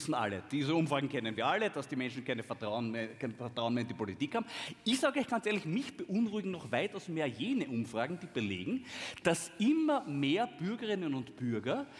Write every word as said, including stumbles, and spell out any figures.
alle. Diese Umfragen kennen wir alle, dass die Menschen keine Vertrauen mehr, kein Vertrauen mehr in die Politik haben. Ich sage euch ganz ehrlich, mich beunruhigen noch weitaus mehr jene Umfragen, die belegen, dass immer mehr Bürgerinnen und Bürger